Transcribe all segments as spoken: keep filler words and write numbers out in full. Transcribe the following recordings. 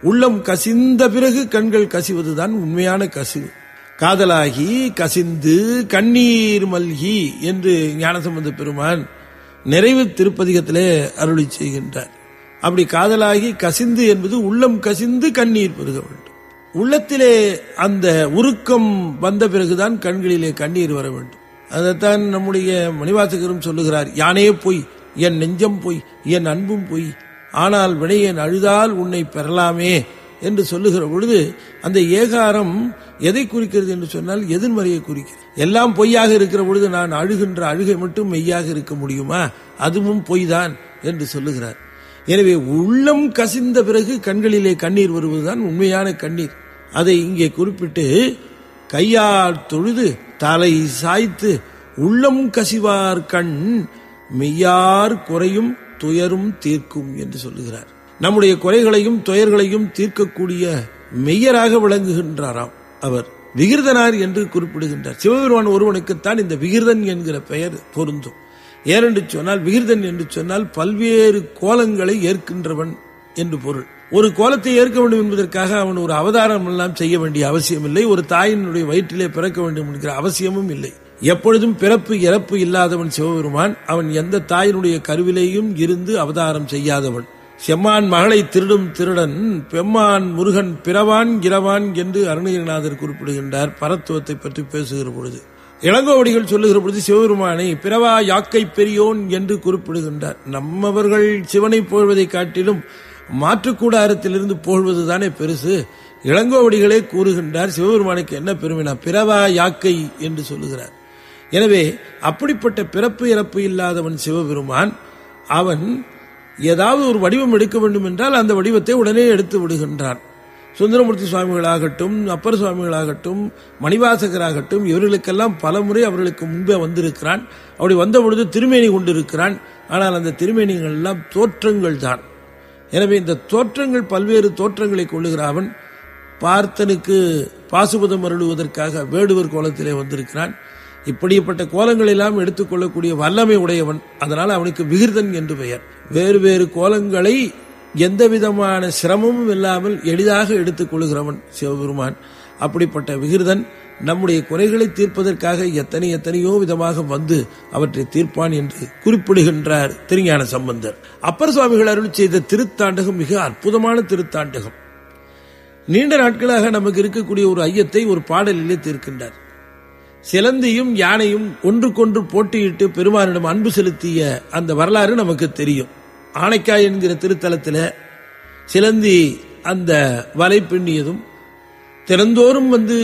உள்ளம் கசிந்த பிறகு கண்கள் கசிவதுதான் உண்மையான கசிவு. காதலாகி கசிந்து கண்ணீர் மல்கி என்று ஞானசம்பந்த பெருமான் நிறைவு திருப்பதிகத்திலே அருளி செய்கின்றார். அப்படி காதலாகி கசிந்து என்பது உள்ளம் கசிந்து கண்ணீர் பெருக வேண்டும். உள்ளத்திலே அந்த உருக்கம் வந்த பிறகுதான் கண்களிலே கண்ணீர் வர வேண்டும். அதைத்தான் நம்முடைய மணிவாசகரும் சொல்லுகிறார். யானே பொய், என் நெஞ்சம் பொய், என் அன்பும் பொய், ஆனால் வினையன் அழுதால் உன்னை பெறலாமே என்று சொல்லுகிற பொழுது அந்த ஏகாரம் எதை குறிக்கிறது என்று சொன்னால் எதிர்மறையை குறிக்கிறது. எல்லாம் பொய்யாக இருக்கிற பொழுது நான் அழுகின்ற அழுகை மட்டும் மெய்யாக இருக்க முடியுமா? அதுவும் பொய் தான் என்று சொல்லுகிறார். எனவே உள்ளம் கசிந்த பிறகு கண்களிலே கண்ணீர் வருவதுதான் உண்மையான கண்ணீர். அதை இங்கே குறிப்பிட்டு கையால் தொழுது தலை சாய்த்து உள்ளம் கசிவார் கண் மெய்யார் குறையும் துயரும் தீர்க்கும் என்று சொல்லுகிறார். நம்முடைய குறைகளையும் துயர்களையும் தீர்க்கக்கூடிய மெய்யராக விளங்குகின்றாராம் அவர். விகிர்தனார் என்று குறிப்பிடுகின்றார். சிவபெருமான் ஒருவனுக்குத்தான் இந்த விகிர்தன் என்கிற பெயர் பொருந்தும். ஏனென்று சொன்னால் விகிர்தன் என்று சொன்னால் பல்வேறு கோலங்களை ஏற்கின்றவன் என்று பொருள். ஒரு கோலத்தை ஏற்க வேண்டும் என்பதற்காக அவன் ஒரு அவதாரம் எல்லாம் செய்ய வேண்டிய அவசியம் இல்லை. ஒரு தாயினுடைய வயிற்றிலே பிறக்க வேண்டும் என்கிற அவசியமும் இல்லை. எப்பொழுதும் பிறப்பு இறப்பு இல்லாதவன் சிவபெருமான். அவன் எந்த தாயினுடைய கருவிலேயும் இருந்து அவதாரம் செய்யாதவன். செம்மான் மகளை திருடும் திருடன் பெம்மான் முருகன் பிறவான் இரவான் என்று அருணகிரிநாதர் குறிப்பிடுகின்றார். பரத்துவத்தை பற்றி பேசுகிற பொழுது இளங்கோவடிகள் சொல்லுகிற பொழுது சிவபெருமானை பிறவா யாக்கை பெரியோன் என்று குறிப்பிடுகின்றார். நம்மவர்கள் சிவனை போழ்வதை காட்டிலும் மாற்றுக்கூடாரத்திலிருந்து போழ்வதுதானே பெருசு. இளங்கோவடிகளே கூறுகின்றார் சிவபெருமானுக்கு என்ன பெருமைனா பிறவா யாக்கை என்று சொல்லுகிறார். எனவே அப்படிப்பட்ட பிறப்பு இறப்பு இல்லாதவன் சிவபெருமான். அவன் ஏதாவது ஒரு வடிவம் எடுக்க வேண்டும் என்றால் அந்த வடிவத்தை உடனே எடுத்து விடுகின்றான். சுந்தரமூர்த்தி சுவாமிகளாகட்டும், அப்பர் சுவாமிகளாகட்டும், மணிவாசகராகட்டும், இவர்களுக்கெல்லாம் பல முறை அவர்களுக்கு முன்பே வந்திருக்கிறான். அப்படி வந்த பொழுது திருமேனி கொண்டிருக்கிறான். ஆனால் அந்த திருமேனிகள் எல்லாம் தோற்றங்கள் தான். எனவே இந்த தோற்றங்கள் பல்வேறு தோற்றங்களை கொள்ளுகிறான். பார்த்தனுக்கு பாசுபதம் அருளுவதற்காக வேடுவர் கோலத்திலே வந்திருக்கிறான். இப்படிப்பட்ட கோலங்கள் எல்லாம் எடுத்துக்கொள்ளக்கூடிய வல்லமை உடையவன். அதனால் அவனுக்கு விகிர்தன் என்று பெயர். வேறு வேறு கோலங்களை எந்த விதமான சிரமமும் இல்லாமல் எளிதாக எடுத்துக் கொள்கிறவன் சிவபெருமான். அப்படிப்பட்ட விகிர்தன் நம்முடைய குறைகளை தீர்ப்பதற்காக எத்தனை எத்தனையோ விதமாக வந்து அவற்றை தீர்ப்பான் என்று குறிப்பிடுகின்றார் திருஞான சம்பந்தர். அப்பர் சுவாமிகள் அருள் செய்த திருத்தாண்டகம் மிக அற்புதமான திருத்தாண்டகம். நீண்ட நாட்களாக நமக்கு இருக்கக்கூடிய ஒரு ஐயத்தை ஒரு பாடலிலே தீர்க்கின்றார். சிலந்தியும் யானையும் ஒன்றுக்கொன்று போட்டியிட்டு பெருமானிடம் அன்பு செலுத்திய அந்த வரலாறு நமக்கு தெரியும். ஆனைக்காய் என்கிற திருத்தலத்தில் சிலந்தி அந்த வலை பின்னியதும் திறந்தோறும் வந்து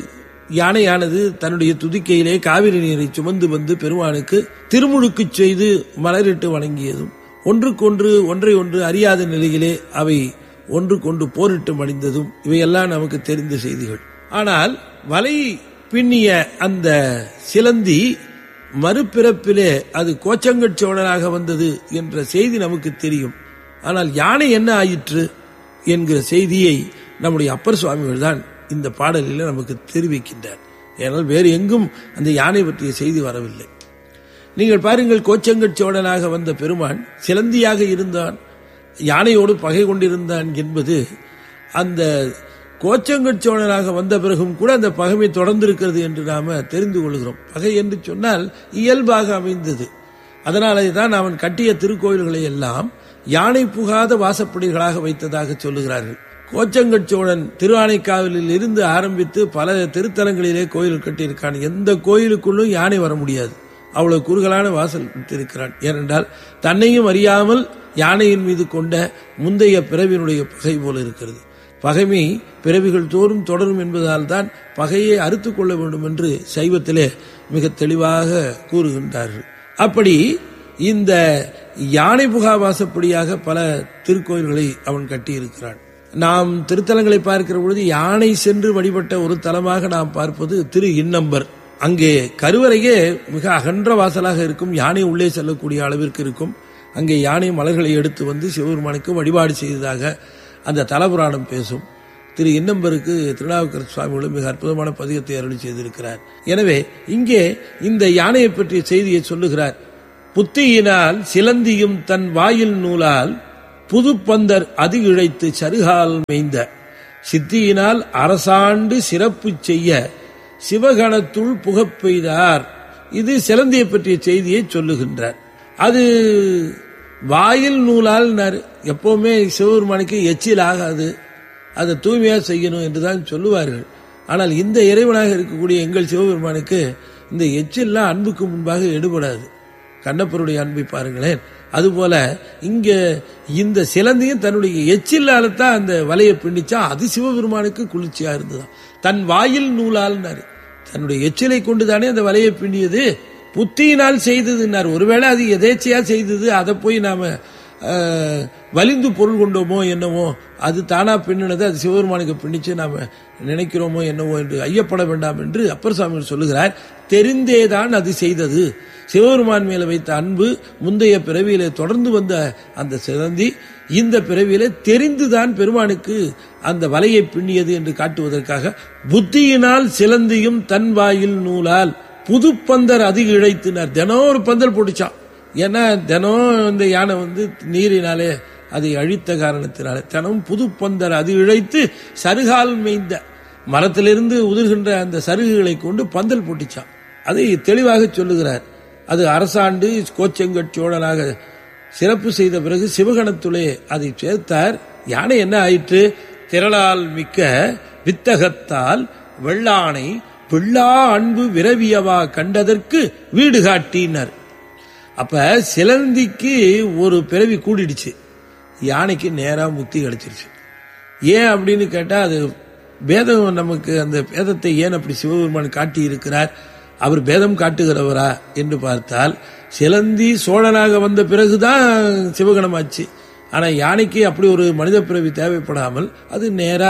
யானையானது தன்னுடைய துதிக்கையிலே காவிரி நீரை சுமந்து வந்து பெருமானுக்கு திருமுழுக்கு செய்து மலரிட்டு வணங்கியதும் ஒன்றுக்கொன்று ஒன்றை ஒன்று அறியாத நிலையிலே அவை ஒன்றுக்கொன்று போரிட்டு மடிந்ததும் இவையெல்லாம் நமக்கு தெரிந்த செய்திகள். ஆனால் வலை பின்னிய அந்த சிலந்தி மறுபிறப்பிலே அது கோச்சங்கட் சோழனாக வந்தது என்ற செய்தி நமக்கு தெரியும். ஆனால் யானை என்ன ஆயிற்று என்கிற செய்தியை நம்முடைய அப்பர் சுவாமிகள் தான் இந்த பாடலில் நமக்கு தெரிவிக்கின்றார். ஏனால் வேறு எங்கும் அந்த யானை பற்றிய செய்தி வரவில்லை. நீங்கள் பாருங்கள், கோச்சங்கட் சோழனாக வந்த பெருமான் சிலந்தியாக இருந்தான், யானையோடு பகை கொண்டிருந்தான் என்பது அந்த கோச்சங்கட் சோழனாக வந்த பிறகும் கூட அந்த பகைமை தொடர்ந்திருக்கிறது என்று நாம தெரிந்து கொள்கிறோம். பகை என்று சொன்னால் இயல்பாக அமைந்தது. அதனாலே தான் அவன் கட்டிய திருக்கோயில்களை எல்லாம் யானை புகாத வாசப்படிகளாக வைத்ததாக சொல்லுகிறார்கள். கோச்சங்கட் சோழன் திருஆனைக்காவலில் இருந்து ஆரம்பித்து பல திருத்தலங்களிலே கோயில் கட்டியிருக்கான். எந்த கோயிலுக்குள்ளும் யானை வர முடியாது, அவ்வளவு குறுகலான வாசல் விட்டிருக்கிறான். ஏனென்றால் தன்னையும் அறியாமல் யானையின் மீது கொண்ட முந்தைய பிறவியினுடைய பகை போல இருக்கிறது. பகைமை பிறவிகள் தோறும் தொடரும் என்பதால் தான் பகையை அறுத்துக் கொள்ள வேண்டும் என்று சைவத்திலே மிக தெளிவாக கூறுகின்றார்கள். அப்படி இந்த யானை புகா வாசப்படியாக பல திருக்கோயில்களை அவன் கட்டியிருக்கிறான். நாம் திருத்தலங்களை பார்க்கிற பொழுது யானை சென்று வழிபட்ட ஒரு தலமாக நாம் பார்ப்பது திரு இன்னம்பர். அங்கே கருவறையே மிக அகன்ற வாசலாக இருக்கும். யானை உள்ளே செல்லக்கூடிய அளவிற்கு இருக்கும். அங்கே யானை மலர்களை எடுத்து வந்து சிவபெருமானுக்கு வழிபாடு செய்ததாக அந்த தலபுராணம் பேசும். திரு இன்னம்பருக்கு திருநாவுக்கரசு சுவாமிகளும் மிக அற்புதமான பதிகத்தை அருளி செய்திருக்கிறார். எனவே இங்கே இந்த யானையை பற்றிய செய்தியை சொல்லுகிறார். புத்தியினால் சிலந்தியும் தன் வாயில் நூலால் புதுப்பந்தர் அது இழைத்து சருகால் மேய்ந்த சித்தியினால் அரசாண்டு சிறப்பு செய்ய சிவகணத்துள் புகப் பெய்தார். இது சிலந்தியை பற்றிய செய்தியை சொல்லுகின்றார். அது வாயில் நூலால் எப்பவுமே சிவபெருமானுக்கு எச்சில் ஆகாது, அதை தூய்மையா செய்யணும் என்றுதான் சொல்லுவார்கள். ஆனால் இந்த இறைவனாக இருக்கக்கூடிய எங்கள் சிவபெருமானுக்கு இந்த எச்சில்லாம் அன்புக்கு முன்பாக எடுபடாது. கண்ணப்பருடைய அன்பை பாருங்களேன். அதுபோல இங்க இந்த சிலந்தியும் தன்னுடைய எச்சில்லால தான் அந்த வலையை பிண்டிச்சா, அது சிவபெருமானுக்கு குளிர்ச்சியா இருந்ததான். தன் வாயில் நூலால் தன்னுடைய எச்சிலை கொண்டுதானே அந்த வலையை பிண்டியது, புத்தியினால் செய்ததுன்னார். ஒருவேளை அது எதேச்சையா செய்தது, அதை போய் நாம வலிந்து பொருள் கொண்டோமோ என்னவோ, அது தானா பின்னினது, அது சிவபெருமானுக்கு பின்னிச்சு நாம நினைக்கிறோமோ என்னவோ என்று ஐயப்பட வேண்டாம் என்று அப்பர் சுவாமிகள் சொல்லுகிறார். தெரிந்தேதான் அது செய்தது. சிவபெருமான் மேல வைத்த அன்பு முந்தைய பிறவியிலே தொடர்ந்து வந்த அந்த சிலந்தி இந்த பிறவியிலே தெரிந்துதான் பெருமானுக்கு அந்த வலையை பின்னியது என்று காட்டுவதற்காக புத்தியினால் சிலந்தியும் தன் வாயில் நூலால் புதுப்பந்தர் அது இழைத்தினார். தினம் ஒரு பந்தல் போட்டுச்சான். ஏன்னா தினம் இந்த யானை வந்து நீரினாலே அதை அழித்த காரணத்தினாலே தினம் புதுப்பந்தர் அது இழைத்து சருகால் மேய்ந்த மரத்திலிருந்து உதிர்கின்ற அந்த சருகுகளை கொண்டு பந்தல் போட்டுச்சான். அதை தெளிவாக சொல்லுகிறார். அது அரசாண்டு கோச்செங்கட் சோழனாக சிறப்பு செய்த பிறகு சிவகணத்துளே அதை சேர்த்தார். யானை என்ன ஆயிற்று? திரளால் மிக்க வித்தகத்தால் வெள்ளானை பிள்ளா அன்பு விரவியவா கண்டதற்கு வீடு காட்டினார். அப்ப சிலந்திக்கு ஒரு பிறவி கூடிடுச்சு, யானைக்கு நேரா முக்தி கிடைச்சிருச்சு. ஏன் அப்படின்னு கேட்டா, அது பேதம் நமக்கு அந்த பேதத்தை ஏன் அப்படி சிவபெருமான் காட்டி இருக்கிறார்? அவர் பேதம் காட்டுகிறவரா என்று பார்த்தால், சிலந்தி சோழனாக வந்த பிறகுதான் சிவகணமாச்சு. ஆனா யானைக்கு அப்படி ஒரு மனித பிறவி தேவைப்படாமல் அது நேரா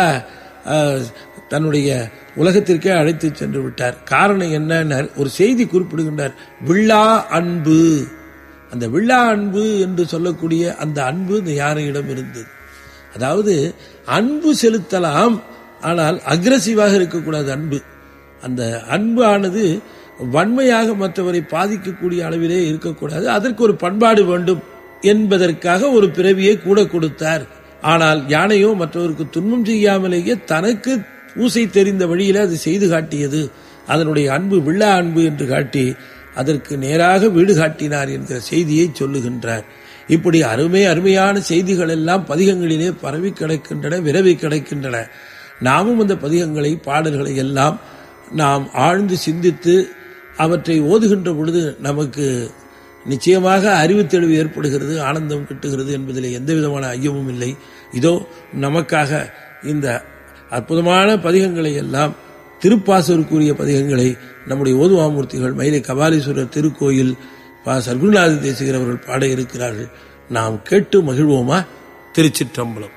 தன்னுடைய உலகத்திற்கே அழைத்து சென்று விட்டார். காரணம் என்ன? ஒரு செய்தி குறிப்பிடுகின்றார். வில்லா அன்பு. அந்த வில்லா அன்பு என்று சொல்லக்கூடிய அந்த அன்பு இந்த யானையிடம் இருந்தது. அதாவது அன்பு செலுத்தலாம், ஆனால் அக்ரசிவாக இருக்கக்கூடாது அன்பு. அந்த அன்பு ஆனது வன்மையாக மற்றவரை பாதிக்கக்கூடிய அளவிலே இருக்கக்கூடாது. அதற்கு ஒரு பண்பாடு வேண்டும் என்பதற்காக ஒரு பிறவியை கூட கொடுத்தார். ஆனால் யானையோ மற்றவருக்கு துன்பம் செய்யாமலேயே தனக்கு பூசை தெரிந்த வழியில அது செய்து காட்டியது. அதனுடைய அன்பு வில்லா அன்பு என்று காட்டி அதற்கு நேராக வீடு காட்டினார் என்கிற செய்தியை சொல்லுகின்றார். இப்படி அருமை அருமையான செய்திகள் எல்லாம் பதிகங்களிலே பரவி கிடக்கின்றன, விரவி கிடக்கின்றன. நாமும் அந்த பதிகங்களை பாடல்களை எல்லாம் நாம் ஆழ்ந்து சிந்தித்து அவற்றை ஓதுகின்ற பொழுது நமக்கு நிச்சயமாக அறிவு தெளிவு ஏற்படுகிறது, ஆனந்தம் கிட்டுகிறது என்பதில் எந்த விதமான ஐயமும் இல்லை. இதோ நமக்காக இந்த அற்புதமான பதிகங்களை எல்லாம், திருப்பாசூருக்குரிய பதிகங்களை நம்முடைய ஓதுவாமூர்த்திகள் மயிலை கபாலீஸ்வரர் திருக்கோயில் பா சர்க்குருநாத தேசிகர் அவர்கள் பாட இருக்கிறார்கள். நாம் கேட்டு மகிழ்வோமா? திருச்சிற்றம்பலம்.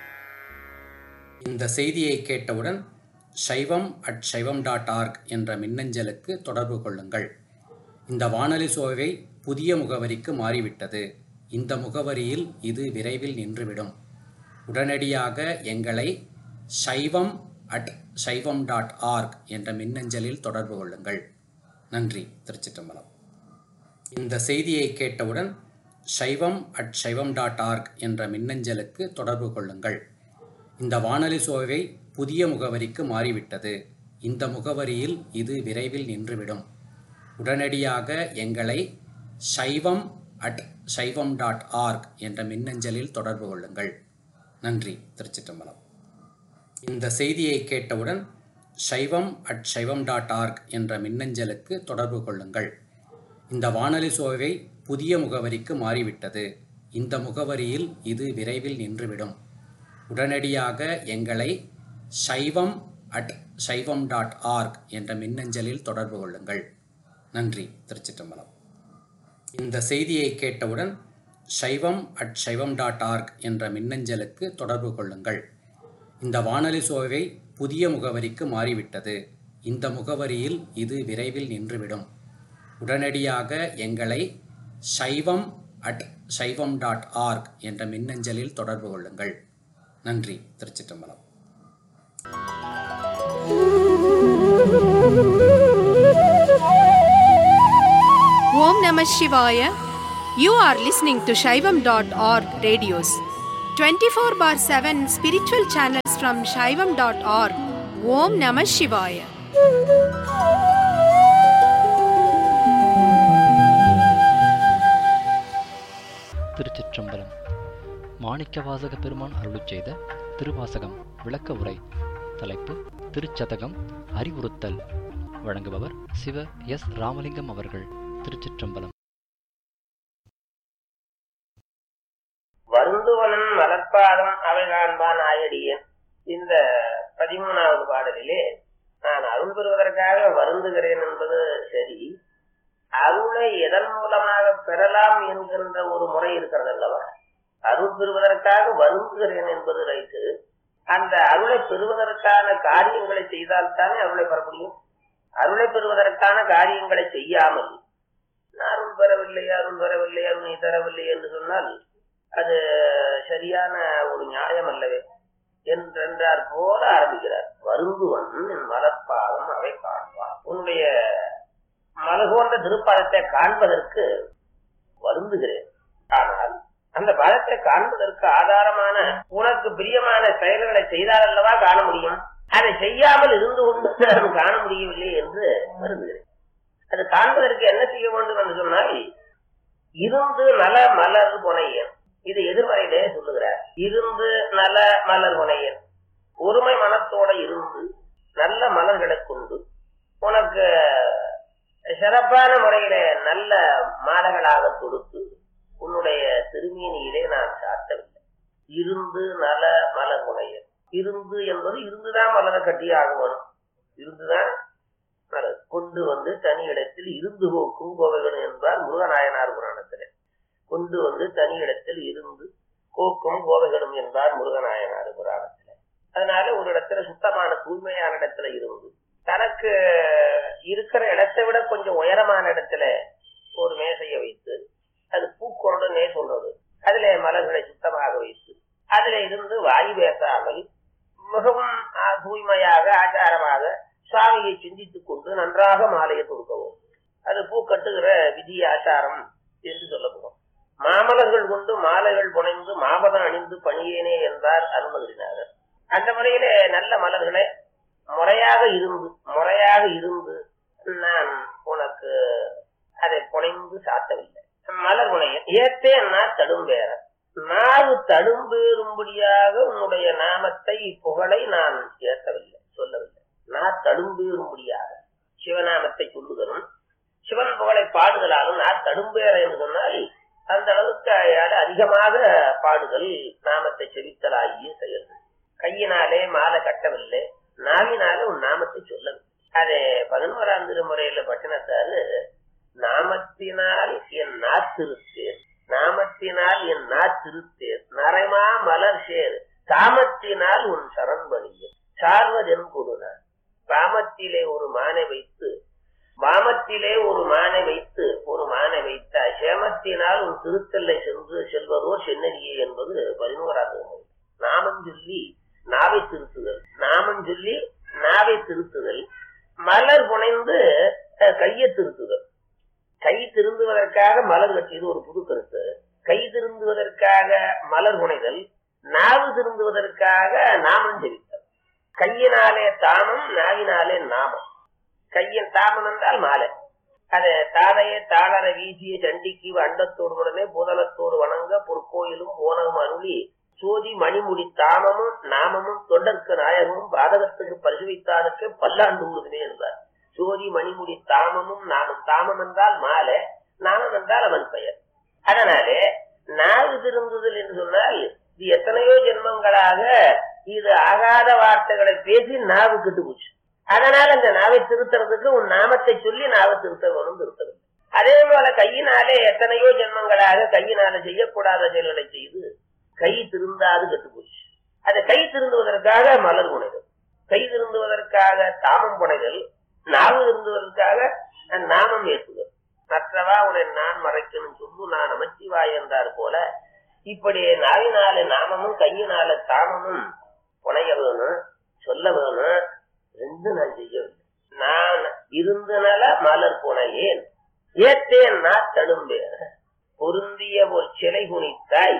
இந்த செய்தியை கேட்டவுடன் சைவம் அட் சைவம் டாட் ஆர்க் என்ற மின்னஞ்சலுக்கு தொடர்பு கொள்ளுங்கள். இந்த வானொலி சோவை புதிய முகவரிக்கு மாறிவிட்டது. இந்த முகவரியில் இது விரைவில் நின்றுவிடும். உடனடியாக எங்களை சைவம் அட் சைவம் டாட் ஆர்க் என்ற மின்னஞ்சலில் தொடர்பு கொள்ளுங்கள். நன்றி. திருச்சிற்றம்பலம். இந்த செய்தியை கேட்டவுடன் சைவம் அட் சைவம் டாட் ஆர்க் என்ற மின்னஞ்சலுக்கு தொடர்பு கொள்ளுங்கள். இந்த வானொலி சோவை புதிய முகவரிக்கு மாறிவிட்டது. இந்த முகவரியில் இது விரைவில் நின்றுவிடும். உடனடியாக எங்களை சைவம் அட் சைவம் டாட் ஆர்க் என்ற மின்னஞ்சலில் தொடர்பு கொள்ளுங்கள். நன்றி. திருச்சிற்றம்பலம். இந்த செய்தியை கேட்டவுடன் சைவம் அட் சைவம் டாட் ஆர்க் என்ற மின்னஞ்சலுக்கு தொடர்பு கொள்ளுங்கள். இந்த வானொலி சோவை புதிய முகவரிக்கு மாறிவிட்டது. இந்த முகவரியில் இது விரைவில் நின்றுவிடும். உடனடியாக எங்களை சைவம் அட் சைவம் டாட் ஆர்க் என்ற மின்னஞ்சலில் தொடர்பு கொள்ளுங்கள். நன்றி. திருச்சிற்றம்பலம். இந்த செய்தியை கேட்டவுடன் சைவம் அட் சைவம் டாட் ஆர்க் என்ற மின்னஞ்சலுக்கு தொடர்பு கொள்ளுங்கள். இந்த வானொலி சோவை புதிய முகவரிக்கு மாறிவிட்டது. இந்த முகவரியில் இது விரைவில் நின்றுவிடும். உடனடியாக எங்களை சைவம் அட் சைவம் டாட் ஆர்க் என்ற மின்னஞ்சலில் தொடர்பு கொள்ளுங்கள். நன்றி. திருச்சிற்றம்பலம். Om Namah Shivaya. You are listening to Shaivam dot org radios. twenty-four bar seven spiritual channels from shaivam dot org. Om Namah Shivaya. திருச்சிற்றம்பலம். மாணிக்கவாசக பெருமான் அருளிச் செய்த திருவாசகம் விளக்க உரை. தலைப்பு திருச்சதகம் அறிவுறுத்தல். வழங்குபவர் சிவ எஸ் ராமலிங்கம் அவர்கள். திருச்சிற்றம்பலம். வருந்துவனன் வளர்ப்பாதம் அவை காண்பான் ஆயடியன். இந்த பதிமூணாவது பாடலிலே நான் அருள் பெறுவதற்காக வருந்துகிறேன் என்பது சரி, அருளை எதன் மூலமாக பெறலாம் என்கின்ற ஒரு முறை இருக்கிறது அல்லவா? அருள் பெறுவதற்காக வருந்துகிறேன் என்பது ரைட்டு. அந்த அருளை பெறுவதற்கான காரியங்களை செய்தால்தானே அருளை பெற முடியும். அருளை பெறுவதற்கான காரியங்களை செய்யாமல் அருள் பெறவில்லை அருள் பெறவில்லை அருள் தரவில்லை என்று சொன்னால் அது சரியான ஒரு நியாயம் அல்லவே என்றார் போல ஆரம்பிக்கிறார். வருந்துவன் என் மலர்பாதம் அவை காண்பான். உன்னுடைய மலர்கோன்ற திருப்பாதத்தை காண்பதற்கு வருந்துகிறேன். ஆனால் அந்த பாதத்தை காண்பதற்கு ஆதாரமான உனக்கு பிரியமான செயல்களை செய்தால் அல்லவா காண முடியும். அதை செய்யாமல் இருந்து கொண்டு நான் காண முடியவில்லை என்று வருந்துகிறேன். அது காண்பதற்கு என்ன செய்ய வேண்டும் என்று சொன்னால், இருந்து நல மலர் புனையன். இது எதிர்மறையிலே சொல்லுகிறார். இருந்து நல மலர் புனையன், ஒருமை மனத்தோட இருந்து நல்ல மலர்களை கொண்டு உனக்கு சிறப்பான முறையில நல்ல மாலைகளாக கொடுத்து உன்னுடைய திருமேனியிலே நான் சாட்டவில்லை. இருந்து நல மலர் புனையன். இருந்து என்பது இருந்துதான் மலரை கட்டியாகணும். இருந்துதான் மலர் கொண்டு வந்து தனி இடத்தில் இருந்து போக்கும் கோவைகள் என்பார் முருகநாயனார் புராணத்திலே. கொண்டு வந்து தனி இடத்தில் இருந்து கோக்கும் கோவைகளும் என்பார் முருகநாயனார் புராணத்திலே. அதனால ஒரு இடத்துல சுத்தமான தூய்மையான இடத்துல இருந்து தனக்கு இருக்கிற இடத்தை விட கொஞ்சம் உயரமான இடத்துல ஒரு மேசையை வைத்து அது பூக்கொருடனே சொல்றது, அதுல மலர்களை சுத்தமாக வைத்து அதுல இருந்து வாயு பேசாமல் மிகவும் தூய்மையாக ஆச்சாரமாக சுவாமியை சிந்தித்துக் கொண்டு நன்றாக மாலையை தொடுக்கவும். அது பூ கட்டுகிற விதி ஆச்சாரம் என்று சொல்லப்படும். மாமலர்கள் கொண்டு மாலைகள் புனைந்து மாபதம் அணிந்து பணியேனே என்றார் அருணகிரிநாதர். அந்த முறையிலே நல்ல மலர்களை முறையாக இருந்து முறையாக இருந்து நான் உனக்கு அதை புனைந்து சாத்தவில்லை. மலர் புனைய ஏத்தேன்னா தடும்பேற நாவு தடும்பேறும்படியாக உன்னுடைய நாமத்தை புகழை நான் ஏற்கவில்லை, சொல்லவில்லை. நான் தடும்பேறும்படியாக சிவநாமத்தை சொல்லுதலும் சிவன் புகழை பாடுதலாலும் நான் தடும்பேற என்று சொன்னால் அந்த அளவுக்கு அதிகமாக பாடுதல் நாமத்தை செவித்தலாகிய செயல்கள். கையினாலே மாலை கட்டவில்லை, நாவினாலே உன் நாமத்தை சொல்லவில்லை. அதே பதினோராம் திருமுறையில பட்டினத்தாரு நாமத்தினால் என் நாத்திருத்தேன், நாமத்தினால் என் நாத்திருத்தேன் நரைமா மலர் சேர் காமத்தினால் உன் சரண்பணிய சார்வதென் கொடுனார். காமத்திலே ஒரு மானை வைத்து வாமத்திலே ஒரு மானை வைத்து ஒரு மானை வைத்த சேமத்தினால் உன் திருத்தல்லை சென்று செல்வதோ சென்னரியே என்பது பதினோராம் திருமுறை. நாமம் சொல்லி நாவை திருத்துதல், நாமம் சொல்லி நாவை திருத்துதல், மலர் புனைந்து கையை திருத்துதல். கை திருந்துவதற்காக மலர் கட்டியது ஒரு புது கருத்து. கை திருந்துவதற்காக மலர் புனைதல், நாவு திருந்துவதற்காக நாமம் ஜெபித்தல். கையினாலே தாமம், நாவினாலே நாமம். கையின் தாமம் என்றால் மாலை. அதை தாதையை தாளர வீசிய சண்டிக்கு அண்டத்தோடுடனே புதலத்தோடு வணங்க பொற்கோயிலும் ஓனகம் அருளி சோதி மணிமுடி தாமமும் நாமமும் தொண்டற்கு நாயகமும் பாதகத்துக்கு பரிசுவித்தானுக்கு பல்லாண்டு ஊடுதுமே என்றார். சோதி மணிமுடி தாமமும் நாமம். தாமம் என்றால் மாலை, நாமம் என்றால் அவன் பெயர். அதனாலே நாவு திருந்துதல் என்று சொன்னால் இது எத்தனையோ ஜென்மங்களாக இது ஆகாத வார்த்தைகளை பேசி நாவு கெட்டு போச்சு. அதனால அந்த நாவை திருத்துறதுக்கு உன் நாமத்தை சொல்லி நாவை திருத்த வேணும், திருத்தவில்லை. அதே போல கையினாலே எத்தனையோ ஜென்மங்களாக கையினால செய்யக்கூடாத செயல்களை செய்து கை திருந்தாது கெட்டு போச்சு. அதை கை திருந்துவதற்காக மலர் புனைதல், கை திருந்துவதற்காக தாமம் புனைதல், நாவு திருந்துவதற்காக நாமம் ஏற்றுதல். மற்றவா உன்னை நான் மறைக்கணும் சொல்லு நான் அமைச்சிவாய் என்றார் போல இப்படி நாவினால நாமமும் கையினால தாமமும் புனைய வேணும், சொல்ல வேணும். ரெண்டு நான் செய்யவில்லை. நான் இருந்தனால மலர் புனையேன் ஏத்தேன் நான் தடும்பேன் பொருந்திய ஒரு சிலை குனித்தாய்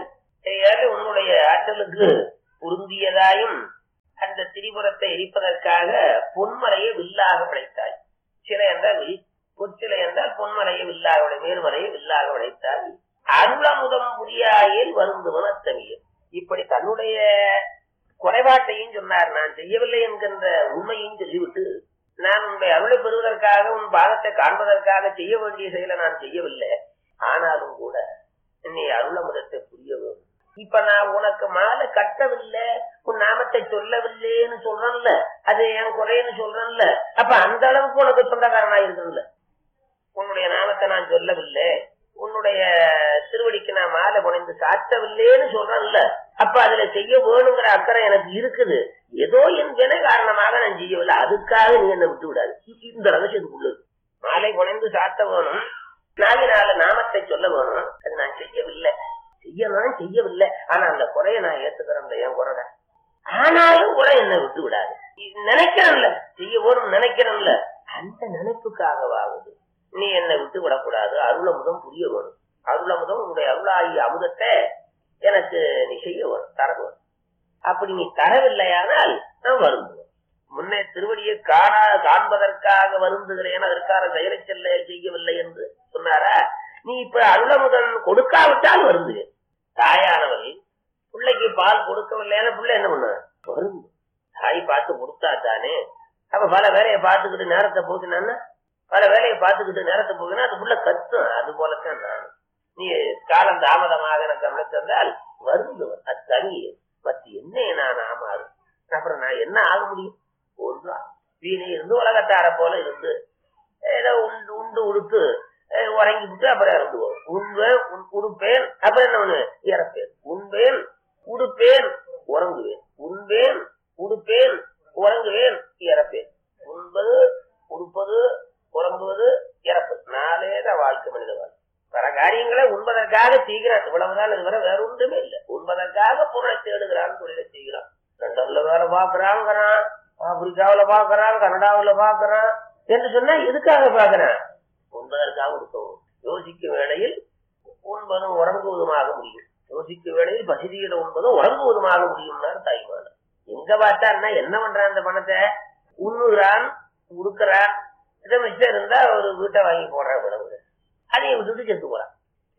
ஏழை உன்னுடைய ஆற்றலுக்கு உறுந்தியதாயும் அந்த திரிபுரத்தை எரிப்பதற்காக பொன்மலையை வில்லாக படைத்தாய். சிலை என்றால் வில், பொற்சிலை என்றால் பொன்மலையை வில்லாக உடை மேல்மலையை வில்லாக உடைத்தாய். அருளமுதம் புரியாயில் வருந்துவன் அத்தமியன். இப்படி தன்னுடைய குறைபாட்டையும் சொன்னார். நான் செய்யவில்லை என்கின்ற உண்மையும் சொல்லிவிட்டு, நான் உன்னுடைய அருளை பெறுவதற்காக உன் பாதத்தை காண்பதற்காக செய்ய வேண்டிய செயலை நான் செய்யவில்லை, ஆனாலும் கூட நீ அருளமுதத்தை புரிய வேண்டும். இப்ப நான் உனக்கு மாலை கட்டவில்லை, உன் நாமத்தை சொல்லவில்லைன்னு சொல்றேன்ல, அது என் குறைன்னு சொல்றேன்ல, அப்ப அந்த அளவுக்கு உனக்கு சொந்தக்காரனா இருக்கணும்ல. உன்னுடைய நாமத்தை நான் சொல்லவில்லை, உன்னுடைய திருவடிக்கு நான் மாலை புனைந்து சாத்தவில்லைன்னு சொல்றேன்ல, அப்ப அதுல செய்ய வேணுங்கிற அக்கறை எனக்கு இருக்குது. ஏதோ என் வினை காரணமாக நான் செய்யவில்லை, அதுக்காக நீ என்ன விட்டு விடாது. இந்த ரகசியத்துக்கு உள்ளது. மாலை புனைந்து சாத்த வேணும், நாளினால நாமத்தை சொல்ல வேணும், அது நான் செய்யவில்லை. செய்யலாம் செய்யவில்லை, ஆனா அந்த குறைய நான் ஏத்துக்கிறேன், என் குறை. ஆனாலும் கூட என்ன விட்டு விடாது. நினைக்கிறேன்ல, செய்ய வேணும் நினைக்கிறேன்ல, அந்த நினைப்புக்காகவாகுது நீ என்னை விட்டு விடக்கூடாது. அருளமுதம் புரிய வேணும். அருளமுதம் உன்னுடைய அருளாகிய அமுதத்தை எனக்கு நீ செய்ய வேணும், தர வேணும். அப்படி நீ தரவில்லையானால் நான் வருந்துவேன். முன்னே திருவடியை காணா காண்பதற்காக வருந்துகிறேன், அதற்காக செயலை செல்ல செய்யவில்லை என்று சொன்னாரா? நீ இப்ப அருளமுதன் கொடுக்காவிட்டால் வருந்துவேன். தாயானவள் பிள்ளைக்கு பால் கொடுக்கவில்லைன்னா பிள்ளை என்ன பண்ண வருந்து? தாய் பார்த்து கொடுத்தா தானே. அப்ப பல வேலையை பார்த்துக்கிட்டு நேரத்தை போக்குனான்னா, பல வேலையை பார்த்துக்கிட்டு நேரத்தை போகுதுன்னா அது புள்ள கத்தும். அது போலத்தான் நான். நீ காலம் தாமதமாக எனக்கு அமைத்திருந்தால் வருந்துவன், அது தனியே. மற்ற என்ன நான் ஆமாறு, அப்புறம் நான் என்ன ஆக முடியும்? ஒன்றா வீணை இருந்து உலகத்தார போல இருந்து ஏதோ உண்டு உண்டு உடுத்து உறங்கி விட்டு அப்புறம் இறந்துவோம். உண்பேன் உடுப்பேன், அப்புறம் என்ன ஒண்ணு இறப்பேன். உண்பேன் உடுப்பேன் உறங்குவேன், உண்பேன் உடுப்பேன் உறங்குவேன் இறப்பேன். உண்பது உடுப்பது உறங்குவது இறப்பது, நாளேதான் வாழ்க்கை மனித வாழ்க்கை. பல காரியங்களை உண்பதற்காக செய்கிறான், இவ்வளவுதான். இது வரை வேற ஒன்றுமே இல்லை. உண்பதற்காக பொருளை தேடுகிறான், தொழிலை செய்கிறான். லண்டன்ல வேலை பாக்குறாங்கிறான், ஆப்பிரிக்காவில பாக்குறான், கனடாவில பாக்குறான் என்று சொன்னா எதுக்காக பாக்குறான்? உண்பதற்காக இருக்கவும். யோசிக்கும் வேளையில் உண்பதும் உறங்குவதுமாக முடியும், யோசிக்கும் வேளையில் பசிதியில உண்பதும் உறங்குவதுமாக முடியும்னாரு தாய்மான. எங்க பார்த்தான்னா என்ன பண்றான்? அந்த பணத்தை உண்ணுகிறான், உடுக்கிறான், இதை மிச்சம் இருந்தா ஒரு வீட்டை வாங்கி போடுறான், விளவுற அதையும் விட்டுட்டு செத்து போறான்.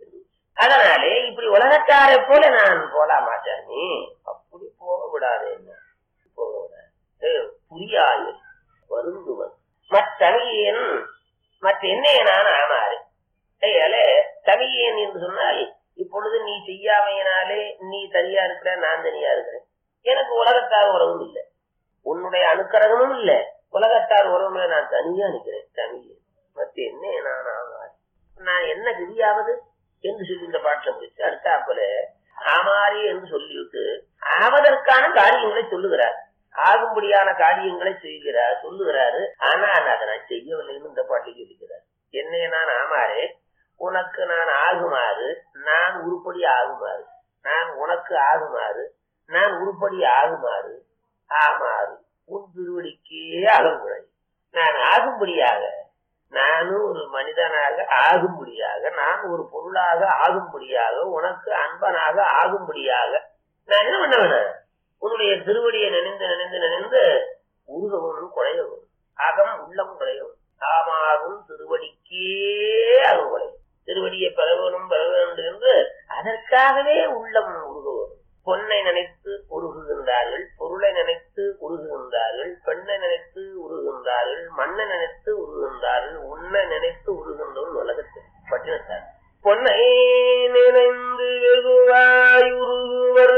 அதனாலே இப்படி உலகக்காரை போல நான் போல மாட்டேன். நீ அப்படி போக விடாது, என்ன போக விடாது. புரியாயில் வருந்துவன் மற்றவியன் மற்ற என்னைய நான் ஆமாறு. தமியன் என்று சொன்னால் இப்பொழுது நீ செய்யாமையினாலே நீ தனியா இருக்கிற, நான் தனியா இருக்கிறேன். எனக்கு உலகத்தார் உறவும் இல்லை, உன்னுடைய அனுக்கிரகமும் இல்லை, உலகத்தார் உறவுல நான் தனியா நிற்கிறேன். தமிழ் மற்ற என்ன நான் ஆமாறு, நான் என்ன விதியாவது என்று சொல்லி இந்த பாட்டில் முடிச்சு அடுத்தாப்புல ஆமாரி என்று சொல்லிவிட்டு ஆவதற்கான காரியங்களை சொல்லுகிறார், ஆகும்படியான காரியங்களை செய்கிறார் சொல்லுகிறாரு. ஆனா அதை நான் செய்யவில்லைன்னு இந்த பாட்டில் சொல்லிக்கிறார். என்னைய நான் ஆமாறு, உனக்கு நான் ஆகுமாறு, நான் உருப்படி ஆகுமாறு, நான் உனக்கு ஆகுமாறு, நான் உருப்படி ஆகுமாறு, ஆமாறு உன் திருவடிக்கே அகங்குறை. நான் ஆகும்படியாக, நானும் ஒரு மனிதனாக ஆகும்படியாக, நான் ஒரு பொருளாக ஆகும்படியாக, உனக்கு அன்பனாக ஆகும்படியாக நான் என்ன பண்ண வேணும்? உன்னுடைய திருவடியை நினைந்து நினைந்து நினைந்து உருகவும் குறையவும், அகம் உள்ளம் குறையவும். ஆமாறும் திருவடிக்கே அகங்குறை. திருவடியை பெறவனும் பெற வேண்டும் என்று அதற்காகவே உள்ளம் உருகவும். பொன்னை நினைத்து உருகுகின்றார்கள், பொருளை நினைத்து உருகுகின்றார்கள், பெண்ணை நினைத்து உருகுகின்றார்கள், மண்ணை நினைத்து உருகுகின்றார்கள், உன்னை நினைத்து உருகின்றோம் உலகத்தில் பட்டினத்தார். பொன்னை நினைந்து வெகுவாய் உருகுவர்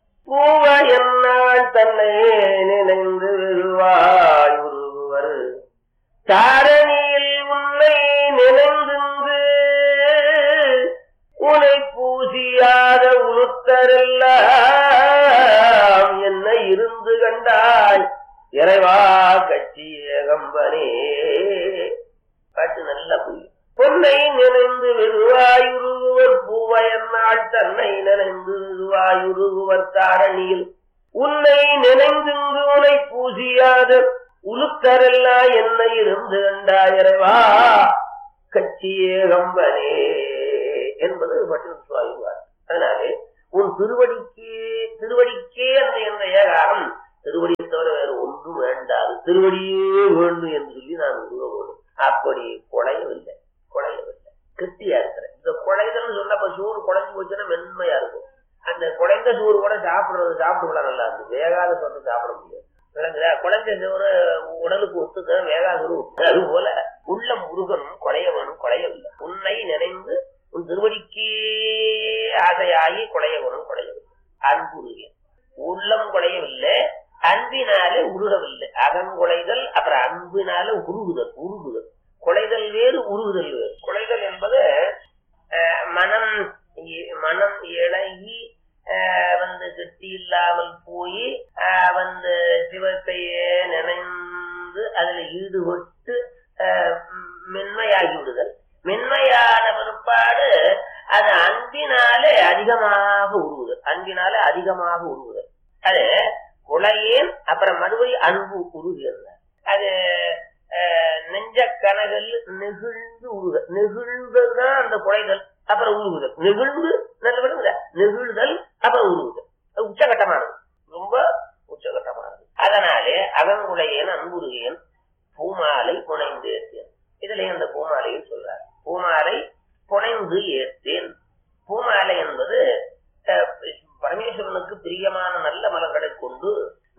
பூவையன்னாள் தன்னை நினைந்து வெகுவாய் உருகுவர் தாரணியில் உன்னை நினைந்து உனை பூசியாத உளுத்தரெல்லாம் என்ன இருந்து கண்டாய் இறைவா கட்சி ஏகம்பனே. பாட்டு நல்ல புரியும். பொன்னை நினைந்து வெகுவாயுருகுவர் பூவையன்னாள் தன்னை நினைந்து வெகுவாயுருகுவர் தாரணியில் உன்னை நினைந்து உனை பூசியாத உளுத்தரெல்லாம் என்ன இருந்து கண்டாய் இறைவா கட்சி ஏகம்பனே என்பது பட்டினம் சுவாமிவார். அதனாலே உன் திருவடிக்கே திருவடிக்கே அந்த என்ற ஏகாரம் திருவடியை தவிர வேற ஒன்றும் வேண்டாது, திருவடியே வேண்டும் என்று சொல்லி நான் உருவ வேண்டும். அப்படி குழையவில்லை, குழையவில்லை, கெட்டியா இருக்கிறேன். இந்த குழைதல் சொன்னப்ப சூறு குழைஞ்சு போச்சுன்னா மென்மையா இருக்கும். அந்த குழைந்த சூறு கூட சாப்பிடுறது சாப்பிட்டு நல்லா இருக்கு, வேகாத சொத்தை சாப்பிட முடியாது. குழந்தை சோறு உடலுக்கு ஒத்துக்க, வேகாத ஒத்து. அது போல உள்ள முருகனும் குழைய வேணும், குழையவில்லை. உன்னை நினைந்து உன் திருவடிக்கே ஆசையாகி குழைய வேணும், குழையவில்லை. அன்புருக உள்ளம் குழையவில்லை, அன்பினாலே உருகவில்லை. அகங்குலைதல், அப்புறம் அன்பினால உருகுதல். உருகுதல் குலைதல் வேறு, உருகுதல் வேறு. குலைதல் என்பது மனம் மனம் இழகி வந்து கெட்டி இல்லாமல் போய் வந்து சிவத்தையே நினைந்து அதுல ஈடுபட்டு மென்மையாகி விடுதல். மென்மையான பிற்பாடு அது அன்பினாலே அதிகமாக உருவுதல், அன்பினாலே அதிகமாக உருவுதல். அது குலையேன், அப்புறம் மறுபடி அன்பு உருகிறது. அது நெஞ்ச கனகல் நெகிழ்ந்து உருக, நெகிழ்ந்ததுதான் அந்த குலைதல், அப்புறம் உருகுதல். நெகிழ்ந்து நல்ல நெகிழ்தல், அப்புறம் உருகுதல். உச்சகட்டமானது, ரொம்ப உச்சகட்டமானது. அதனாலே அகங்குலையேன் அன்புருகேன் பூமாலை புனைந்து ஏற்றேன். இதுல அந்த பூமாலையை சொல்றார். பூமாலை புனைந்து ஏற்றேன். பூமாலை என்பது பரமேஸ்வரனுக்கு பிரியமான நல்ல மலர்களை கொண்டு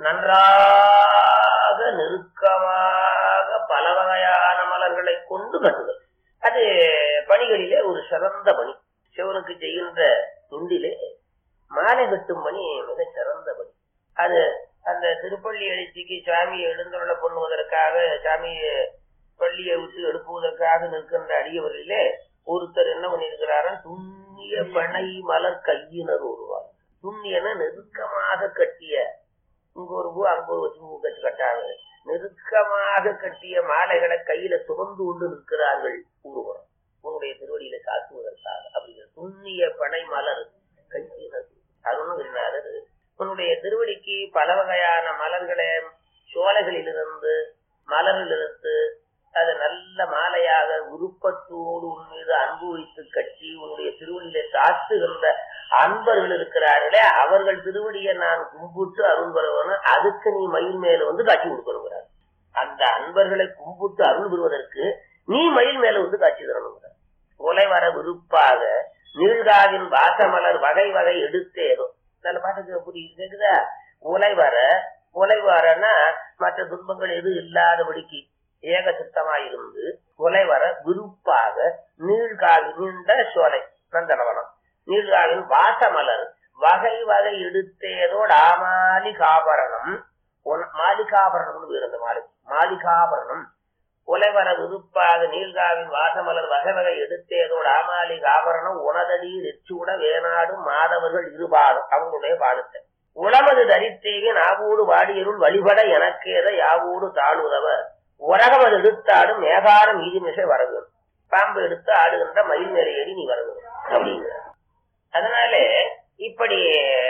நன்றாக நெருக்கமாக பல வகையான மலர்களை கொண்டு கட்டுதல். அது பணிகளிலே ஒரு சிறந்த பணி. சிவனுக்கு செய்கின்ற தொண்டிலே மாலை கட்டும் பணி மிக சிறந்த பணி. அது அந்த திருப்பள்ளி எழுச்சிக்கு சாமியை எழுந்தருள பண்ணுவதற்காக, சாமியை பள்ளியை விட்டு எழுப்புவதற்காக நிற்கின்ற அடியவர்களிலே ஒருத்தர் என்ன பண்ணியிருக்கிறாரா, துண்ணிய பனை மலர் கையினர் ஒருவார். துண்ணியன நெருக்கமாக கட்டிய, இங்க ஒரு பூ அங்க ஒரு பூ கட்டி கட்டாங்க, நெருக்கமாக கட்டிய மாலைகளை கையில சுமந்து கொண்டு நிற்கிறார்கள் உருவம் உன்னுடைய திருவடியில சாத்துவதற்காக. அப்படிங்கிற துண்ணிய பனை மலர் கையினர் அருணகிரிநாதர் உன்னுடைய திருவடிக்கு பல வகையான மலர்களை சோலைகளிலிருந்து மலரிலிருந்து அது நல்ல மாலையாக விருப்பத்தோடு உன் மீது அன்பு வைத்து கட்டி உன்னுடைய திருவடியில சாத்துகின்ற அன்பர்கள் இருக்கிறார்களே, அவர்கள் திருவடியை நான் கும்பிட்டு அருள் பெறுவனும், அதுக்கு நீ மயில் மேல வந்து காட்சி கொடுக்கணுங்கிறார். அந்த அன்பர்களை கும்பிட்டு அருள் பெறுவதற்கு நீ மயில் மேல வந்து காட்சி தரணுங்கிறார். கொலை வர விருப்பாக நீழ்காவின் வாசமலர் வகை வகை எடுத்தேதோ. நல்ல பாட்டுக்கு புரியுது, கேக்குதா? உலை வர, உலை வரனா மற்ற துன்பங்கள் எதுவும் இல்லாதபடிக்கு ஏக சித்தமாயிருந்து கொலை வர விருப்பாக நீழ்காவி நீண்ட சோலை நந்தனவனம் நீழ்காவின் வாசமலர் வகை வகை எடுத்தேதோடு ஆமாலி காபரணம் மாலிகாபரணம் வேறு. அந்த மாலை மாலிகாபரணம் கொலை வர விருப்பாக நீழ்காவின் வாசமலர் வகை வகை எடுத்தேதோடு ஆமாலி காபரணம் உணதடி நெச்சூட வேணாடு மாதவர்கள் இருபாடும் அவங்களுடைய பாடத்தை உளமது தரித்தேவி நாவோடு வாடியருள் வழிபட எனக்கேத யாவோடு தாழ்வுதவ உலகம் எடுத்தாடும் மேகாரம் ஈதிமிசை வரவேன். பாம்பு எடுத்து ஆடுகின்ற மயில் மேலே ஏறி நீ வரவேன் அப்படிங்கிற. அதனால இப்படி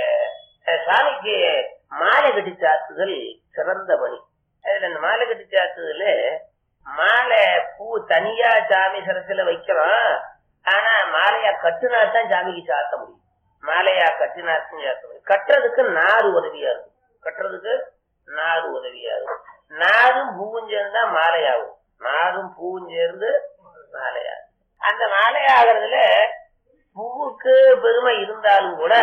சாமிக்கு மாலை கட்டி சாத்துதல் சிறந்த பணி. அதுல இந்த மாலை கட்டி சாத்துதல மாலை பூ தனியா சாமி சரத்துல வைக்கிறோம். ஆனா மாலையா கட்டுனாத்தான் சாமிக்கு சாத்த முடியும். மாலையா கட்டினாத்தான் சாத்த முடியும். கட்டுறதுக்கு நாறு உதவியா இருக்கும். கட்டுறதுக்கு நாறு உதவியா இருக்கும். நாரும் பூவும் சேர்ந்தா மாலையாகும். நாரும் பூவும் சேர்ந்து மாலையாகும். அந்த மாலையாகிறதுல பூவுக்கு பெருமை இருந்தாலும் கூட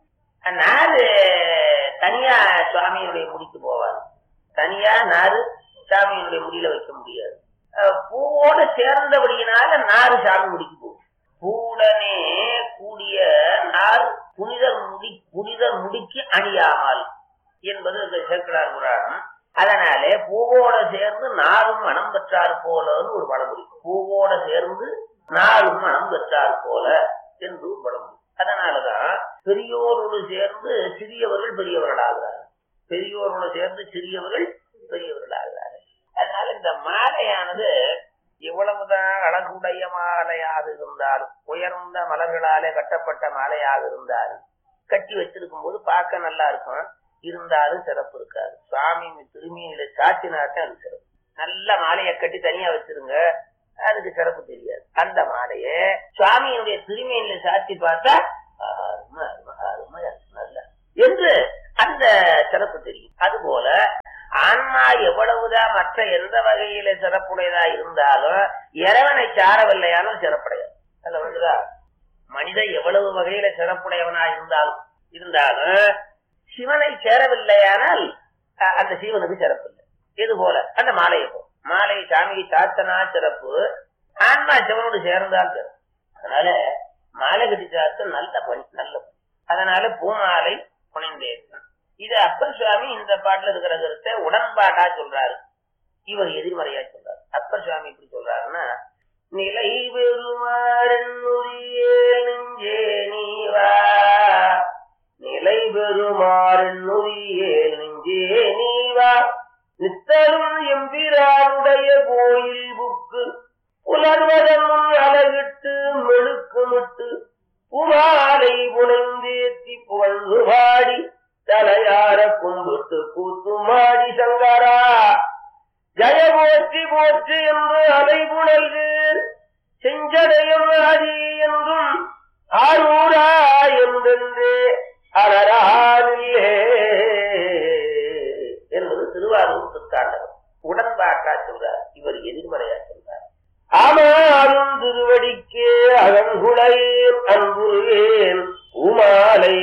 நாறு தனியா சுவாமியினுடைய முடிக்கு போவாது. தனியா நாறு சாமியினுடைய முடியில வைக்க முடியாது. பூவோடு சேர்ந்தபடியினால நாறு சாமி முடிக்கு போகும். பூவுடனே கூடிய நார் புனித முடி புனித முடிக்கு அணியாமல் என்பது சேக்கிழார் புராணம். அதனாலே பூவோட சேர்ந்து நாரும் மனம் பெற்றார் போலன்னு ஒரு பழமொழி. பூவோட சேர்ந்து நாரும் மனம் பெற்றார் போல என்று ஒரு பழமொழி. அதனாலதான் பெரியோரோடு சேர்ந்து சிறியவர்கள் பெரியவர்கள் ஆகிறார்கள். பெரியோரோடு சேர்ந்து சிறியவர்கள் பெரியவர்கள் ஆகிறார்கள். அதனால இந்த மாலையானது எவ்வளவுதான் அழகுடைய மாலையாக இருந்தாலும், உயர்ந்த மலர்களாலே கட்டப்பட்ட மாலையாக இருந்தாலும், கட்டி வச்சிருக்கும் போது பார்க்க நல்லா இருக்கும், இருந்தாலும் சிறப்பு இருக்காது. சுவாமி திரும்பியில சாத்தினாத்தான் அது சிறப்பு. நல்ல மாலையை கட்டி தனியா வச்சிருங்க, அதுக்கு சிறப்பு தெரியாது. அந்த மாலைய சுவாமியினுடைய திருமையில சாத்தி பார்த்தா என்று அந்த சிறப்பு தெரியும். அதுபோல ஆன்மா எவ்வளவுதான் மற்ற எந்த வகையில சிறப்புடையதா இருந்தாலும் இறைவனை சாரவில்லையாலும் சிறப்புடையது. மனித எவ்வளவு வகையில சிறப்புடையவனா இருந்தாலும் இருந்தாலும் சிவனை சேரவில்லையானால் அந்த சிவனுக்கு சிறப்பு இல்லை. இது போல அந்த மாலையை போ மாலை சாமியை சாத்தனா சிறப்பு, ஆன்மா சிவனோடு சேர்ந்தால் சிறப்பு. அதனால மாலை கட்டி சாத்த நல்ல பணி, நல்ல பணி. அதனால பூமாலை புனைந்தேன். இது அப்பர் சுவாமி இந்த பாட்டுல இருக்கிற கருத்தை உடன்பாட்டா சொல்றாரு, இவர் எதிர்மறையா சொல்றாரு. அப்பர் சுவாமி இப்படி சொல்றாருன்னா, நிலை பெறுமாறே நெஞ்சே நீவா, நிலை பெறுமாறே நெஞ்சே நீவா, நித்தரும் எம்பிரானுடைய கோயில் புக்கு புலர்வதன் அழகிட்டு மெழுக்குமிட்டு புமாலை புனைந்தேத்தி புகழ்ந்து பாடி தலையார கும்பிட்டு கூத்துமாடி சங்கரா ஜய போற்றி போற்றி என்று அலைபுணல்கு செஞ்சடையும் ஹரி என்றும் ஆரூரா என்றென்றே அலரானில்லே என்பது திருவாரூர் திருத்தாண்டகம். உடன்பாட்டா சொல்றார், இவர் எதிர்மறையா சொல்றார். ஆமாலும் திருவடிக்கே அகங்குளையேன் அன்புருவேன் உமாலை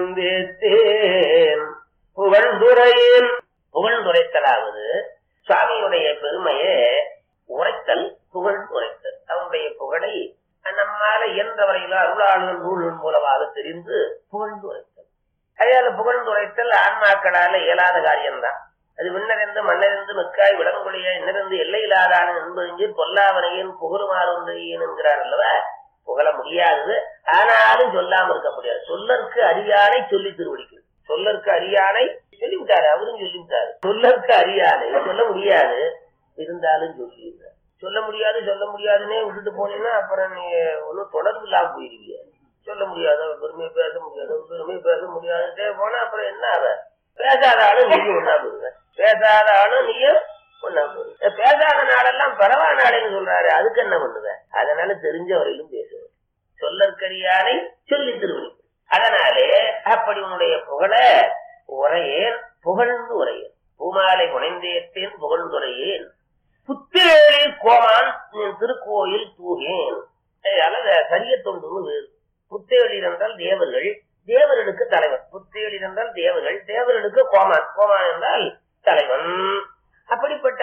புனைந்தேத்தேன் புகழ்ந்துரையேன். புகழ்ந்துரைத்தலாவது சுவாமியுடைய பெருமையை உரைத்தல், புகழ் உரைத்தல். அவருடைய புகழை நம்மால இயன்ற வரையில அருளாளர்கள் நூல்கள் மூலமாக தெரிந்து புகழ்ந்து உரைத்தல். அதனால புகழ்ந்து உரைத்தல் ஆன்மாக்களால இயலாத காரியம்தான். அது விண்ணறிந்து மன்னறிந்து மிக்காய் விடங்குழிய இன்னிருந்து எல்லை இல்லாதான என்பது பொல்லாவனையின் புகழுமாறு ஒன்றையேன் என்கிறார் அல்லவா. புகழ முடியாது, ஆனாலும் சொல்லாம இருக்க முடியாது. சொல்லற்கு அறியானை சொல்லி திருவடிக்கு, சொல்லற்கு அறியானை சொல்லிவிட்டாரு, அவரும் சொல்லிவிட்டாரு. சொல்லற்கு அறியானை சொல்ல முடியாது, இருந்தாலும் சொல்லிடுறாரு. சொல்ல முடியாது சொல்ல முடியாதுன்னே விட்டுட்டு போனீங்கன்னா அப்புறம் நீ ஒன்னும் தொடர்பு இல்லாம போயிருவீங்க. சொல்ல முடியாது, பெருமையை பேச முடியாது, பெருமையை பேச முடியாதுட்டே போனா அப்புறம் என்ன ஆக? பேசாத ஆளும் நீயும் ஒன்னா போடுவேன், பேசாத ஆளும் நீயும் ஒன்னா போடுவேன். பேசாத நாளெல்லாம் பரவா நாளைன்னு சொல்றாரு, அதுக்கு என்ன பண்ணுவேன்? அதனால தெரிஞ்ச வரையிலும் பேசுவேன். சொல்லற்கரியானை சொல்லி திருவடி. அதனாலே அப்படி உன்னுடைய புகழ உரையேன், புகழ்ந்து உரையேன். பூமாலை புனைந்தேத்தேன் புகழ்ந்துரையேன். புத்தேளில் கோமான் திருக்கோயில் தூகேன். அல்லது சரிய தொண்டுன்னு வேறு. புத்தேளிர் என்றால் தேவர்கள், தேவர்களுக்கு தலைவன். புத்தேளிர் என்றால் தேவர்கள், தேவர்களுக்கு கோமான், கோமான் என்றால் தலைவன். அப்படிப்பட்ட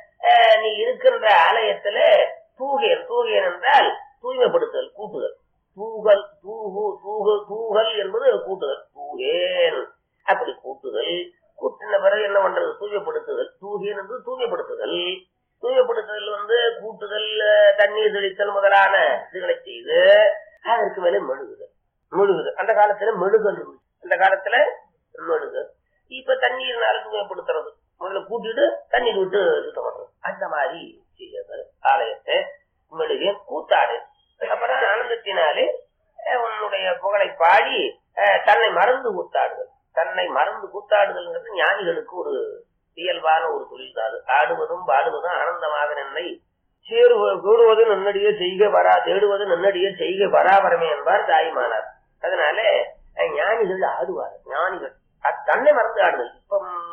நீ இருக்கின்ற ஆலயத்துல தூகேன், தூகேன் என்றால் தூய்மைப்படுத்தல், கூட்டுதல். தூகல் தூகு தூகு தூகல் என்பது கூட்டுதல். தூகேன் அப்படி கூட்டுதல். கூட்டின பிறகு என்ன பண்றது? தூய்மைப்படுத்துதல். தூகேன் என்று தூய்மைப்படுத்துதல். தூய்மைப்படுத்துதல் வந்து கூட்டுதல், தண்ணீர் தெளித்தல் முதலான இதுகளை செய்து அதற்கு மேலே மெழுகுதல். மெழுகுதல் அந்த காலத்துல மெழுகல், அந்த காலத்துல மெழுகு. இப்ப தண்ணீர்னால தூய்மைப்படுத்துறது, முதல்ல கூட்டிட்டு தண்ணீர் விட்டு சுத்தம் பண்றது. அந்த மாதிரி செய்யறது ஆலயத்தை மெழுகு கூத்தாடு. அப்புறம் ஆனந்தத்தினாலே உன்னுடைய புகழை பாடி தன்னை மறந்து கூத்தாடுதல். தன்னை மறந்து கூத்தாடுதல்ங்கிறது ஞானிகளுக்கு ஒரு இயல்பான ஒரு தொழில் தான். ஆடுவதும் பாடுவதும் ஆனந்தமாக நின்னை சேருவது கூடுவது நன்னடியே செய்க வரா தேடுவது நன்னடியே செய்க பராபரமே என்பார் தாய்மானார். அதனால ஞானிகள் ஆடுவார். ஞானிகள் தன்னை மறந்து ஆடுதல். இப்ப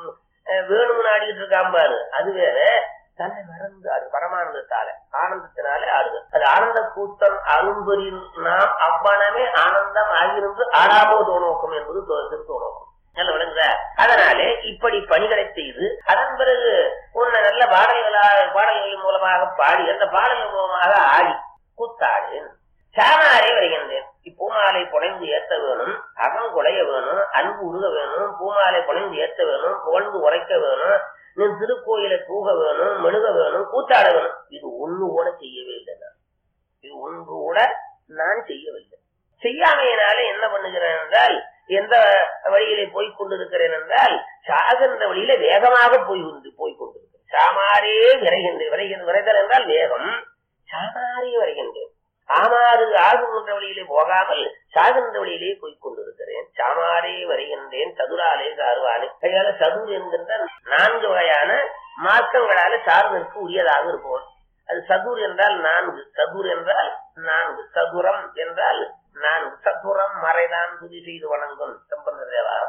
வேணும்னு ஆடிக்கிட்டு இருக்கான் பாரு, அது வேற. தன்னை மறந்து ஆடு பரமானந்தத்தால, ஆனந்தத்தினால ஆடுதல். அது ஆனந்த கூட்டம் அரும்பொறில் நாம் அவ்வனமே ஆனந்தம் ஆகியிருந்து ஆடாமோ தோணோக்கம் என்பது திருத்தோணோக்கம். நல்ல விளங்குத. அதனாலே இப்படி பணிகளை செய்து அதன் பிறகு உன்னை நல்ல பாடல்களா பாடல்களின் மூலமாக பாடி அந்த பாடல்கள் மூலமாக ஆடி கூத்தாடேன். சாமாரே வருகின்றேன். இப்பூமாலை புனைந்து ஏத்த வேணும், அகம் குலைய வேணும், அன்பு உருக வேணும், பூமாலை புனைந்து ஏத்த வேணும், புகழ்ந்து உரைக்க வேணும், நீ திருக்கோயிலை தூக வேணும், மெழுக வேணும், கூத்தாட வேணும். இது ஒண்ணு கூட செய்யவே இல்லை. நான் இது ஒன்று கூட நான் செய்யவில்லை. செய்யாமையினால என்ன பண்ணுகிறேன் என்றால், எந்த வழியிலே போய்கொண்டிருக்கிறேன் என்றால் சாகின்ற வழியில வேகமாக போய் போய்கொண்டிருக்கிறேன். சாமாரே விரைகின்றேன். விரைகின்ற விரைதல் என்றால் வேகம். சாமாரே விரைகின்றேன். ஆமாறு ஆகுகின்ற வழியிலே போகாமல் சாகின்ற வழியிலே போய்கொண்டிருக்கிறேன். சாமாரே வருகின்றேன் சதுராலே சார்வாலே. கையால சதுர் என்கின்ற நான்கு வகையான மார்க்கங்களால சார்ந்தற்கு உரியதாக இருப்போம். அது சதுர் என்றால் நான்கு, சதுர் என்றால் நான்கு, சதுரம் என்றால் நான்கு. சதுரம் மறைதான் துதி செய்து வணங்கும் சம்பந்த தேவாரம்.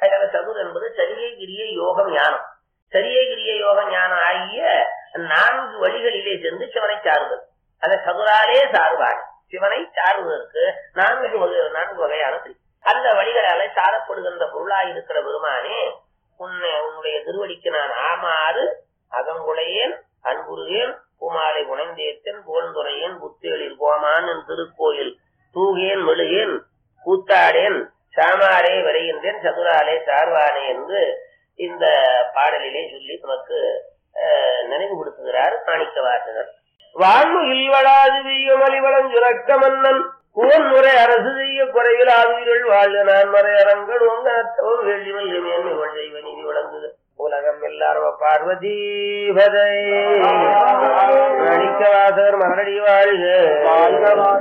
அதனால சதுர் என்பது சரியை கிரிய யோகம் ஞானம். சரியை கிரிய யோக ஞானம் ஆகிய நான்கு வழிகளிலே சென்று சிவனை சாருவது. அதை சதுராலே சாருவாங்க. சிவனை சாருவதற்கு நான்கு வகை நான்கு வகையான அந்த வழிகளால சாரப்படுகின்ற பொருளாய் இருக்கிற பெருமானே, உன்னை உன்னுடைய திருவடிக்கு நான் ஆமாறு அகங்குளையேன் அன்புருகேன் பூமாலை உணைந்தேத்தன் போன்துறையேன் புத்தேளில் போமான் என் திருக்கோயில் தூகேன் மெழுகேன் கூத்தாடேன் சாமாரே வரைகின்றேன் சதுராலே சார்வானே என்று இந்த பாடலிலே சொல்லி நமக்கு நினைவுபடுத்துகிறார் மாணிக்க வாசகர். வாழ்வு இல்வளாது வீயமலிவளம் சுரக்க மன்னன் குவன் முறை அரசு செய்ய குறைவில் ஆதுயிர்கள் வாழ்க நான் மறை அரங்கள் உங்கத்தவர் வேள்விமல் மேன்மை செய்வ நீதி விளங்குது உலகம் எல்லாரும் பார்வதி பதை மாணிக்க வாசகர் மகனடி வாழ்க.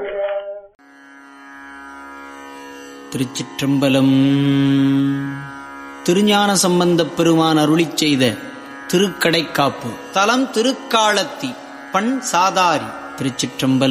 திருச்சிற்றம்பலம். திருஞான சம்பந்தப் பெருமான் அருளிச் செய்த திருக்கடைக்காப்பு. தலம் திருக்காலத்தி. பண் சாதாரி. திருச்சிற்றம்பலம்.